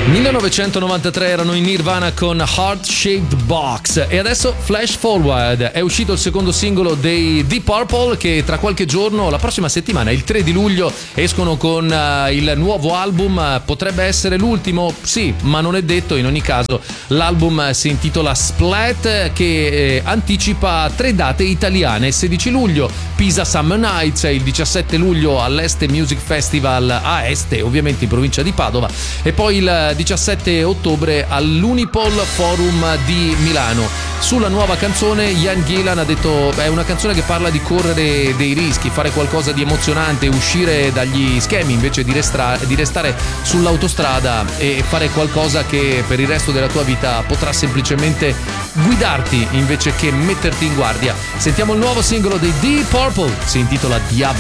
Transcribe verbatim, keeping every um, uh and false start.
millenovecentonovantatré erano in Nirvana con Heart Shaped Box e adesso Flash Forward. È uscito il secondo singolo dei Deep Purple che tra qualche giorno, la prossima settimana, il tre di luglio, escono con uh, il nuovo album. Potrebbe essere l'ultimo, sì, ma non è detto. In ogni caso l'album si intitola Splat, che eh, anticipa tre date italiane: sedici luglio Pisa Summer Nights, il diciassette luglio all'Este Music Festival a Este, ovviamente in provincia di Padova, e poi il diciassette ottobre all'Unipol Forum di Milano. Sulla nuova canzone Ian Gillan ha detto: è una canzone che parla di correre dei rischi, fare qualcosa di emozionante, uscire dagli schemi invece di, restra- di restare sull'autostrada e fare qualcosa che per il resto della tua vita potrà semplicemente guidarti invece che metterti in guardia. Sentiamo il nuovo singolo dei Deep Purple, si intitola Diablo.